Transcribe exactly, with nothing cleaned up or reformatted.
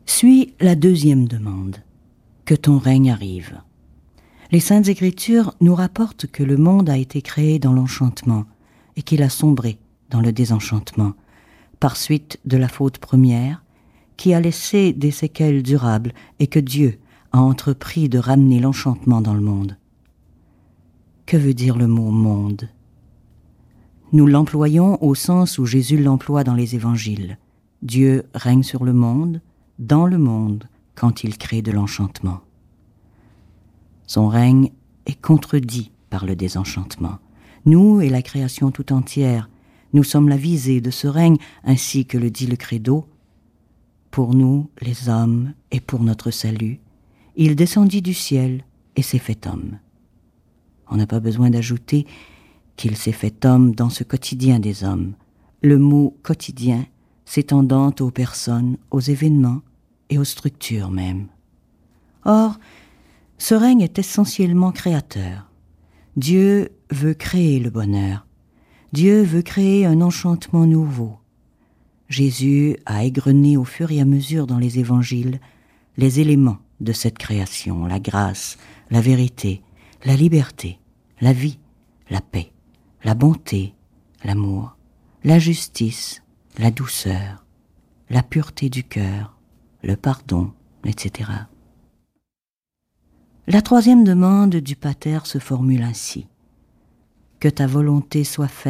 Suit la deuxième demande, que ton règne arrive. Les Saintes Écritures nous rapportent que le monde a été créé dans l'enchantement et qu'il a sombré dans le désenchantement, par suite de la faute première, qui a laissé des séquelles durables et que Dieu a entrepris de ramener l'enchantement dans le monde. Que veut dire le mot « monde » ? Nous l'employons au sens où Jésus l'emploie dans les évangiles. Dieu règne sur le monde, dans le monde, quand il crée de l'enchantement. Son règne est contredit par le désenchantement. Nous et la création tout entière, nous sommes la visée de ce règne, ainsi que le dit le Credo. Pour nous, les hommes, et pour notre salut, il descendit du ciel et s'est fait homme. On n'a pas besoin d'ajouter qu'il s'est fait homme dans ce quotidien des hommes, le mot quotidien s'étendant aux personnes, aux événements et aux structures même. Or, ce règne est essentiellement créateur. Dieu veut créer le bonheur. Dieu veut créer un enchantement nouveau. Jésus a égrené au fur et à mesure dans les évangiles les éléments de cette création, la grâce, la vérité, la liberté, la vie, la paix, la bonté, l'amour, la justice, la douceur, la pureté du cœur, le pardon, et cetera. La troisième demande du Pater se formule ainsi : que ta volonté soit faite